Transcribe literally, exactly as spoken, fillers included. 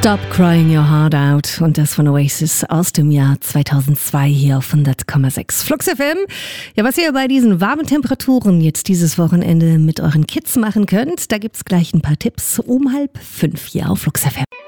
Stop Crying Your Heart Out und das von Oasis aus dem Jahr zweitausendzwei hier auf hundert Komma sechs Flux F M. Ja, was ihr bei diesen warmen Temperaturen jetzt dieses Wochenende mit euren Kids machen könnt, da gibt's gleich ein paar Tipps um halb fünf hier auf Flux F M.